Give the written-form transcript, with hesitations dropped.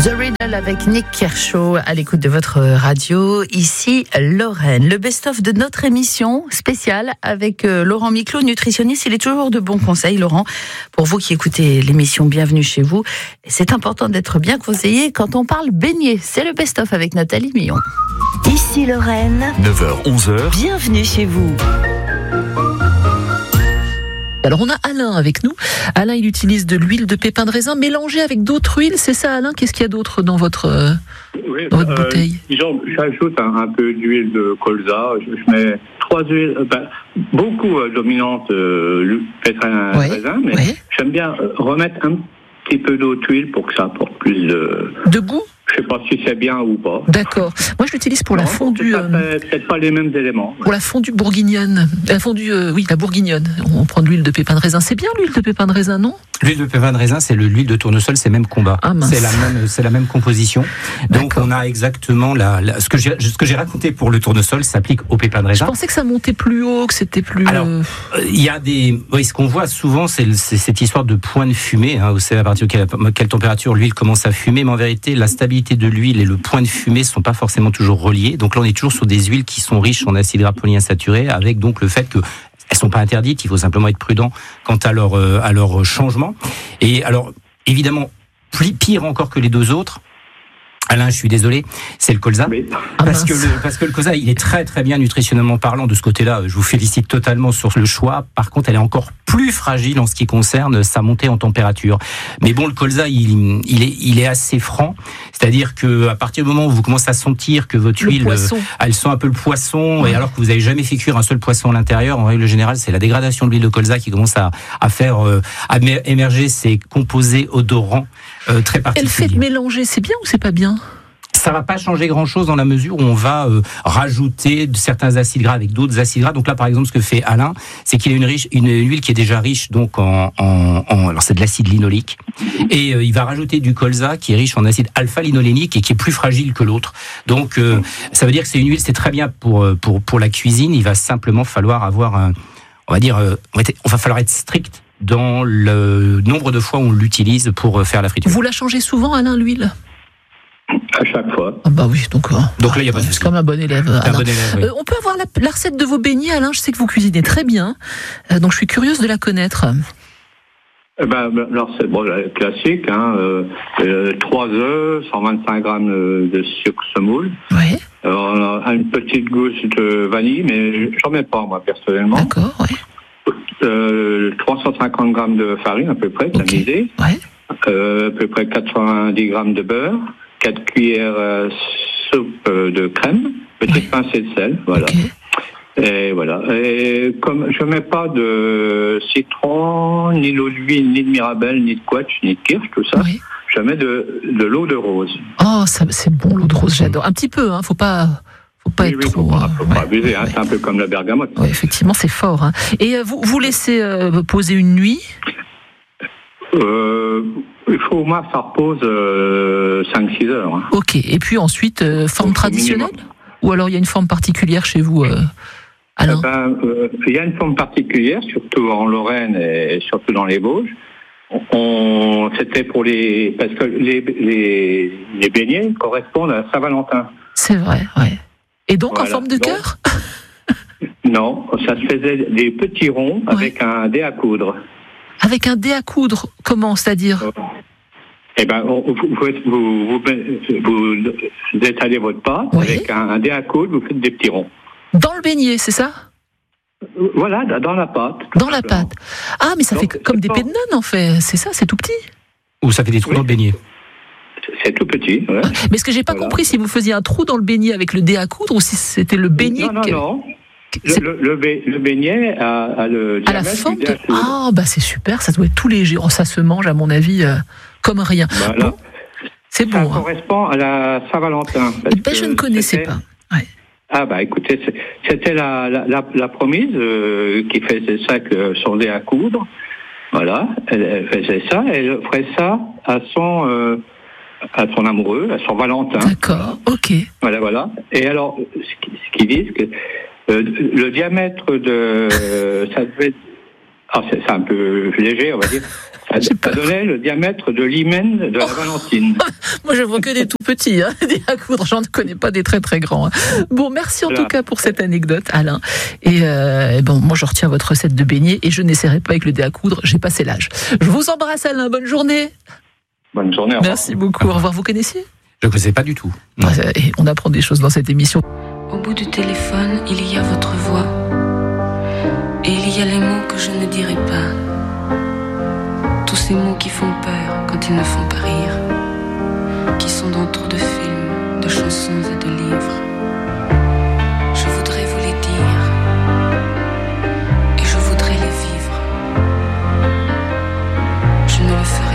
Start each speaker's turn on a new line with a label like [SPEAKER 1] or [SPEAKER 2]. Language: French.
[SPEAKER 1] The Riddle avec Nick Kershaw à l'écoute de votre radio. Ici, Lorraine. Le best-of de notre émission spéciale avec Laurent Miclot, nutritionniste. Il est toujours de bons conseils, Laurent. Pour vous qui écoutez l'émission, bienvenue chez vous. C'est important d'être bien conseillé quand on parle beignet. C'est le best-of avec Nathalie Millon.
[SPEAKER 2] Ici, Lorraine.
[SPEAKER 3] 9h, 11h.
[SPEAKER 2] Bienvenue chez vous.
[SPEAKER 4] Alors on a Alain avec nous. Alain, il utilise de l'huile de pépins de raisin mélangée avec d'autres huiles, c'est ça Alain? Qu'est-ce qu'il y a d'autre dans votre, votre bouteille?
[SPEAKER 5] Disons, j'ajoute un peu d'huile de colza, je mets 3 huiles, beaucoup dominantes, pétrin raisin, mais j'aime bien remettre un petit peu d'autre huile pour que ça apporte plus de
[SPEAKER 4] goût.
[SPEAKER 5] Je ne sais pas si c'est bien ou pas.
[SPEAKER 4] D'accord. Moi, je l'utilise pour la fondue.
[SPEAKER 5] Peut-être pas les mêmes éléments.
[SPEAKER 4] Pour la fondue bourguignonne. La fondue, la bourguignonne. On prend de l'huile de pépins de raisin. C'est bien l'huile de pépins de raisin, non?
[SPEAKER 6] L'huile de pépins de raisin, c'est l'huile de tournesol, c'est même combat.
[SPEAKER 4] Ah,
[SPEAKER 6] c'est la même composition. Donc, on a exactement ce que j'ai raconté pour le tournesol s'applique au pépins de raisin.
[SPEAKER 4] Je pensais que ça montait plus haut, que c'était plus.
[SPEAKER 6] Alors, il y a ce qu'on voit souvent, c'est cette histoire de point de fumée. Vous savez à partir de quelle température l'huile commence à fumer, mais en vérité, la stabilité de l'huile et le point de fumée ne sont pas forcément toujours reliés. Donc là, on est toujours sur des huiles qui sont riches en acides gras polyinsaturés, avec donc le fait que elles sont pas interdites. Il faut simplement être prudent quant à leur changement. Et alors, évidemment, pire encore que les deux autres. Alain, je suis désolé, c'est le colza. Parce que le colza, il est très très bien nutritionnellement parlant de ce côté-là. Je vous félicite totalement sur le choix. Par contre, elle est encore plus fragile en ce qui concerne sa montée en température. Mais bon, le colza, il est assez franc. C'est-à-dire que à partir du moment où vous commencez à sentir que votre huile, elle sent un peu le poisson, et alors que vous n'avez jamais fait cuire un seul poisson à l'intérieur, en règle générale, c'est la dégradation de l'huile de colza qui commence à faire à émerger ces composés odorants très particuliers.
[SPEAKER 4] Et le fait de mélanger, c'est bien ou c'est pas bien?
[SPEAKER 6] Ça va pas changer grand-chose dans la mesure où on va rajouter certains acides gras avec d'autres acides gras. Donc là, par exemple, ce que fait Alain, c'est qu'il a une huile qui est déjà riche donc alors c'est de l'acide linoléique, et il va rajouter du colza qui est riche en acide alpha-linolénique et qui est plus fragile que l'autre. Donc ça veut dire que c'est une huile, c'est très bien pour la cuisine. Il va simplement falloir avoir on va falloir être strict dans le nombre de fois où on l'utilise pour faire la friture.
[SPEAKER 4] Vous la changez souvent, Alain, l'huile?
[SPEAKER 5] À chaque fois.
[SPEAKER 4] Ah bah oui, donc là,
[SPEAKER 6] il y a pas de souci.
[SPEAKER 4] C'est comme un bon élève.
[SPEAKER 6] Oui.
[SPEAKER 4] On peut avoir la recette de vos beignets, Alain? Je sais que vous cuisinez très bien, donc je suis curieuse de la connaître.
[SPEAKER 5] Alors c'est classique, 3 œufs, 125 grammes de sucre semoule.
[SPEAKER 4] Oui.
[SPEAKER 5] On a une petite gousse de vanille, mais j'en mets pas moi personnellement.
[SPEAKER 4] D'accord, oui.
[SPEAKER 5] 350 grammes de farine à peu près, tamisée.
[SPEAKER 4] Ouais.
[SPEAKER 5] À peu près 90 grammes de beurre, 4 cuillères soupe de crème, petite pincée de sel, voilà.
[SPEAKER 4] Okay.
[SPEAKER 5] Et voilà. Et comme je mets pas de citron, ni d'eau d'huile, ni de mirabelle, ni de quetch, ni de kirsch, tout ça, je mets de l'eau de rose.
[SPEAKER 4] Oh, ça, c'est bon l'eau de rose, j'adore. Un petit peu, faut pas être trop.
[SPEAKER 5] Faut pas abuser, c'est un peu comme la bergamote.
[SPEAKER 4] Oui, effectivement, c'est fort. Et vous laissez poser une nuit?
[SPEAKER 5] Il faut au moins que ça repose 5-6 heures.
[SPEAKER 4] Ok, et puis ensuite, forme traditionnelle? Ou alors il y a une forme particulière chez vous, Alain?
[SPEAKER 5] Il y a une forme particulière, surtout en Lorraine et surtout dans les Vosges. C'était parce que les beignets correspondent à Saint-Valentin.
[SPEAKER 4] C'est vrai, ouais. Et donc en forme de cœur?
[SPEAKER 5] Non, ça se faisait des petits ronds avec un dé à coudre.
[SPEAKER 4] Avec un dé à coudre, comment, c'est-à-dire?
[SPEAKER 5] Vous étalez votre pâte avec un dé à coudre, vous faites des petits ronds.
[SPEAKER 4] Dans le beignet, c'est ça?
[SPEAKER 5] Voilà, dans la pâte.
[SPEAKER 4] Dans la pâte. Ah, mais ça fait comme des pets de nonne, en fait. C'est ça, c'est tout petit.
[SPEAKER 6] Ou ça fait des trous dans le beignet?
[SPEAKER 5] C'est tout petit, ouais.
[SPEAKER 4] Mais ce que j'ai pas compris, si vous faisiez un trou dans le beignet avec le dé à coudre, ou si c'était le beignet...
[SPEAKER 5] Non. Le beignet a le diamètre.
[SPEAKER 4] À la forme de... Ah, c'est super, ça doit être tout léger. Oh, ça se mange, à mon avis, comme rien.
[SPEAKER 5] Voilà.
[SPEAKER 4] Bon, c'est bon.
[SPEAKER 5] Ça correspond à la Saint-Valentin.
[SPEAKER 4] Je ne connaissais pas. Ouais.
[SPEAKER 5] Ah, écoutez, c'était la promise qui faisait ça que son dé à coudre. Voilà, elle faisait ça, elle ferait ça à son amoureux, à son Valentin.
[SPEAKER 4] D'accord, ok.
[SPEAKER 5] Voilà. Et alors, ce qu'ils disent, que le diamètre de... ça devait être... c'est un peu léger, on va dire. Ça donnait le diamètre de l'hymen de la Valentine.
[SPEAKER 4] Moi, je vois que des tout petits, des à coudre. J'en connais pas des très très grands. Bon, merci en tout cas pour cette anecdote, Alain. Et moi, je retiens votre recette de beignets et je n'essaierai pas avec le dé à coudre. J'ai passé l'âge. Je vous embrasse, Alain. Bonne journée.
[SPEAKER 5] Bonne journée.
[SPEAKER 4] Merci beaucoup. Au revoir. Vous connaissiez ?
[SPEAKER 6] Je ne connaissais pas du tout.
[SPEAKER 4] On apprend des choses dans cette émission.
[SPEAKER 3] Au bout du téléphone, il y a votre voix. Et il y a les mots que je ne dirai pas. Tous ces mots qui font peur quand ils ne font pas rire. Qui sont dans trop de films, de chansons et de livres. Je voudrais vous les dire. Et je voudrais les vivre. Je ne le ferai